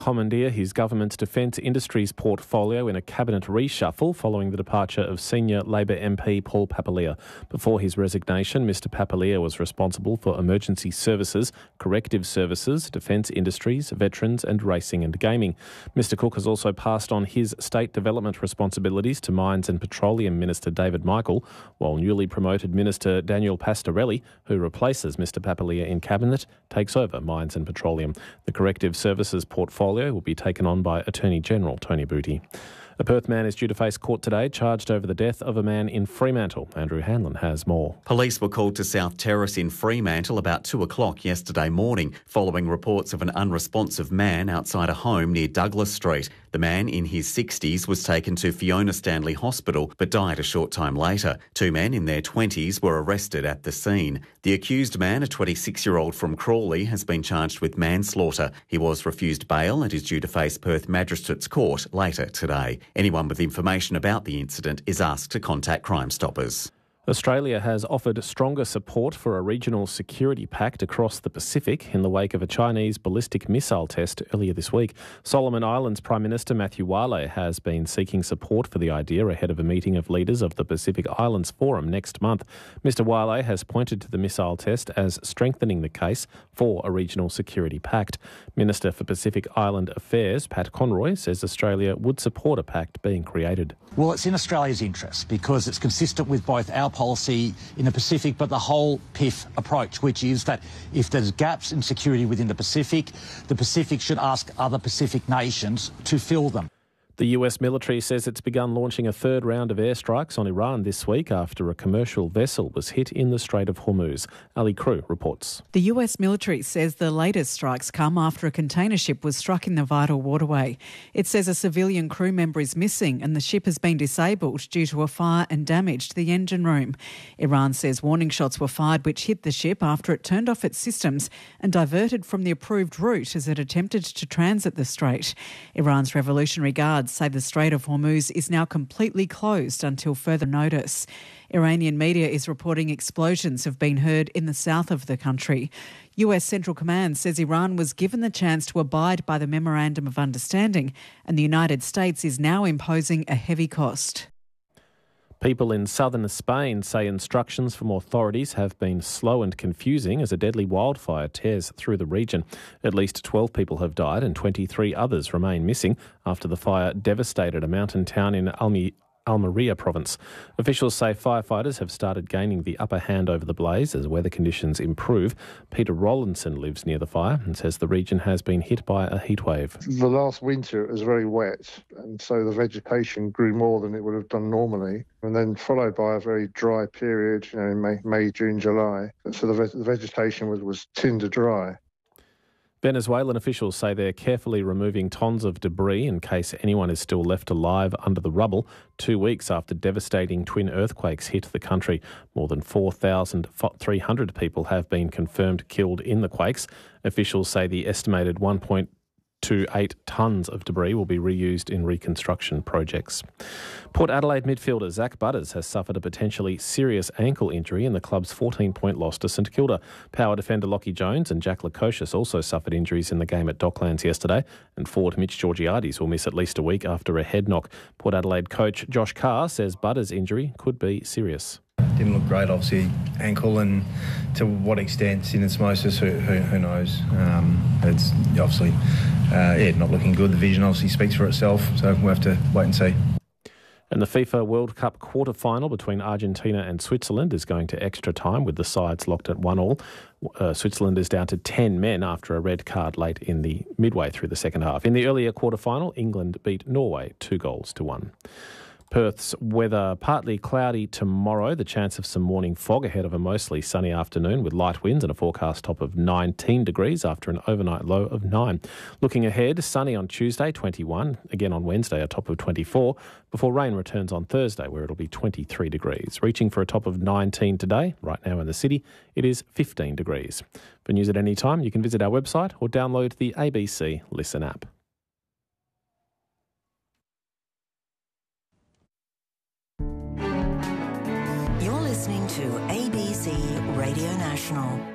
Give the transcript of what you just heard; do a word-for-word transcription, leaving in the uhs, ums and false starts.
commandeer his government's defence industries portfolio in a cabinet reshuffle following the departure of senior Labor M P Paul Papalia. Before his resignation, Mr Papalia was responsible for emergency services, corrective services, defence industries, veterans and racing and gaming. Mr Cook has also passed on his state development responsibilities to Mines and Petroleum Minister David Michael, while newly promoted Minister Daniel Pastorelli, who replaces Mr Papalia in cabinet, takes over Mines and Petroleum. The corrective services portfolio will be taken on by Attorney-General Tony Booty. A Perth man is due to face court today, charged over the death of a man in Fremantle. Andrew Hanlon has more. Police were called to South Terrace in Fremantle about two o'clock yesterday morning, following reports of an unresponsive man outside a home near Douglas Street. The man in his sixties was taken to Fiona Stanley Hospital but died a short time later. Two men in their twenties were arrested at the scene. The accused man, a twenty-six-year-old from Crawley, has been charged with manslaughter. He was refused bail and is due to face Perth Magistrates Court later today. Anyone with information about the incident is asked to contact Crime Stoppers. Australia has offered stronger support for a regional security pact across the Pacific in the wake of a Chinese ballistic missile test earlier this week. Solomon Islands Prime Minister Matthew Wale has been seeking support for the idea ahead of a meeting of leaders of the Pacific Islands Forum next month. Mr Wale has pointed to the missile test as strengthening the case for a regional security pact. Minister for Pacific Island Affairs Pat Conroy says Australia would support a pact being created. Well, it's in Australia's interest because it's consistent with both our policy in the Pacific but the whole P I F approach, which is that if there's gaps in security within the Pacific, the Pacific should ask other Pacific nations to fill them. The U S military says it's begun launching a third round of airstrikes on Iran this week after a commercial vessel was hit in the Strait of Hormuz. Ali Crew reports. The U S military says the latest strikes come after a container ship was struck in the vital waterway. It says a civilian crew member is missing and the ship has been disabled due to a fire and damage to the engine room. Iran says warning shots were fired which hit the ship after it turned off its systems and diverted from the approved route as it attempted to transit the strait. Iran's Revolutionary Guards say the Strait of Hormuz is now completely closed until further notice. Iranian media is reporting explosions have been heard in the south of the country. U S Central Command says Iran was given the chance to abide by the Memorandum of Understanding and the United States is now imposing a heavy cost. People in southern Spain say instructions from authorities have been slow and confusing as a deadly wildfire tears through the region. At least twelve people have died and twenty-three others remain missing after the fire devastated a mountain town in Almi- Almeria province. Officials say firefighters have started gaining the upper hand over the blaze as weather conditions improve. Peter Rollinson lives near the fire and says the region has been hit by a heatwave. The last winter it was very wet and so the vegetation grew more than it would have done normally, and then followed by a very dry period, you know, in May, May June, July. So the, ve- the vegetation was, was tinder dry. Venezuelan officials say they're carefully removing tons of debris in case anyone is still left alive under the rubble, two weeks after devastating twin earthquakes hit the country. More than four thousand three hundred people have been confirmed killed in the quakes. Officials say the estimated one point two eight tonnes of debris will be reused in reconstruction projects. Port Adelaide midfielder Zach Butters has suffered a potentially serious ankle injury in the club's fourteen-point loss to St Kilda. Power defender Lockie Jones and Jack Lukosius also suffered injuries in the game at Docklands yesterday, and forward Mitch Georgiades will miss at least a week after a head knock. Port Adelaide coach Josh Carr says Butters' injury could be serious. Didn't look great, obviously, ankle, and to what extent syndesmosis, who, who, who knows. Um, it's obviously, uh, yeah, not looking good. The vision obviously speaks for itself, so we'll have to wait and see. And the FIFA World Cup quarter-final between Argentina and Switzerland is going to extra time with the sides locked at one all. Uh, Switzerland is down to ten men after a red card late in the midway through the second half. In the earlier quarter-final, England beat Norway two goals to one. Perth's weather partly cloudy tomorrow, the chance of some morning fog ahead of a mostly sunny afternoon with light winds and a forecast top of nineteen degrees after an overnight low of nine. Looking ahead, sunny on Tuesday, twenty-one, again on Wednesday a top of twenty-four, before rain returns on Thursday where it'll be twenty-three degrees. Reaching for a top of nineteen today, right now in the city, it is fifteen degrees. For news at any time, you can visit our website or download the A B C Listen app. Listening to A B C Radio National.